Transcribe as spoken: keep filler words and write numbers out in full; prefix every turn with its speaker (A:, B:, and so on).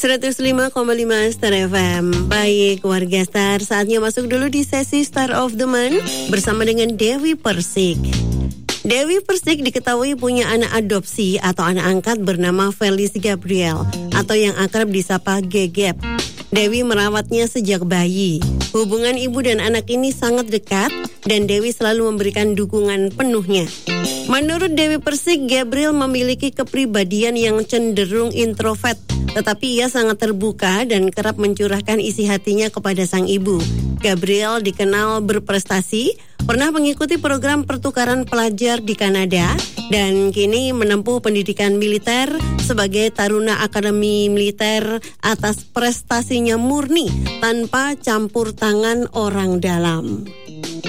A: seratus lima koma lima Star F M. Baik warga Star, saatnya masuk dulu di sesi Star of the Month bersama dengan Dewi Persik. Dewi Persik diketahui punya anak adopsi atau anak angkat bernama Felis Gabriel atau yang akrab disapa Gegep. Dewi merawatnya sejak bayi. Hubungan ibu dan anak ini sangat dekat dan Dewi selalu memberikan dukungan penuhnya. Menurut Dewi Persik, Gabriel memiliki kepribadian yang cenderung introvert, tetapi ia sangat terbuka dan kerap mencurahkan isi hatinya kepada sang ibu. Gabriel dikenal berprestasi, pernah mengikuti program pertukaran pelajar di Kanada, dan kini menempuh pendidikan militer sebagai Taruna Akademi Militer atas prestasinya murni tanpa campur tangan orang dalam.